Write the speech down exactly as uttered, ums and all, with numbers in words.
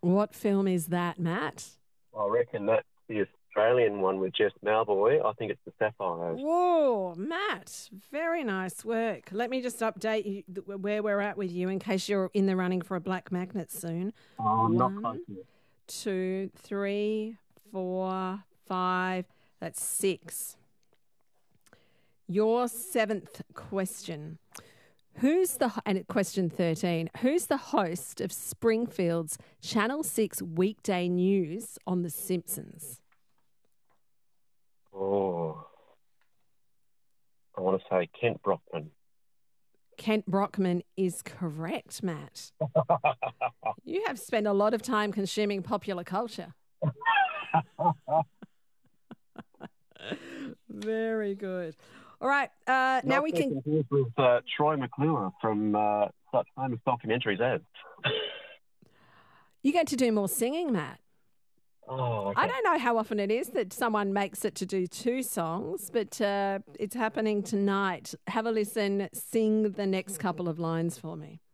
What film is that, Matt? I reckon that's the Australian one with Jess Mauboy. I think it's The Sapphires. Whoa, Matt, very nice work. Let me just update you th- where we're at with you in case you're in the running for a black magnet soon. Oh, I'm not One, close to it. two, three, four, five. That's six. Your seventh question. Who's the, and question thirteen, who's the host of Springfield's Channel six weekday news on The Simpsons? Oh, I want to say Kent Brockman. Kent Brockman is correct, Matt. You have spent a lot of time consuming popular culture. Very good. All right, uh, now Not we to can... be confused with uh, Troy McClure from uh, such famous documentaries as. You get to do more singing, Matt. Oh, okay. I don't know how often it is that someone makes it to do two songs, but uh, it's happening tonight. Have a listen. Sing the next couple of lines for me.